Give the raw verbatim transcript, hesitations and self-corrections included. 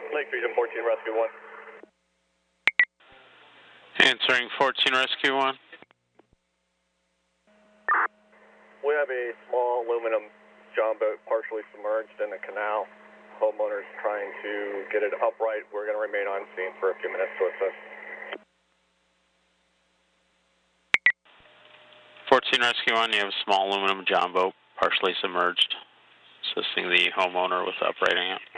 Lake Region fourteen, Rescue one. Answering fourteen, Rescue one. We have a small aluminum John boat partially submerged in a canal. Homeowners trying to get it upright. We're going to remain on scene for a few minutes to assist. fourteen, Rescue one, you have a small aluminum John boat partially submerged, assisting the homeowner with uprighting it.